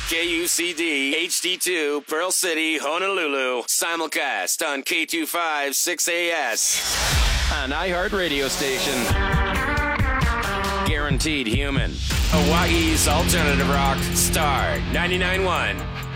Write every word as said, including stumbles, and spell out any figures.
K U C D H D two, Pearl City, Honolulu. Simulcast on K two five six A S. An iHeart radio station. Guaranteed human. Hawaii's alternative rock, Star ninety-nine point one.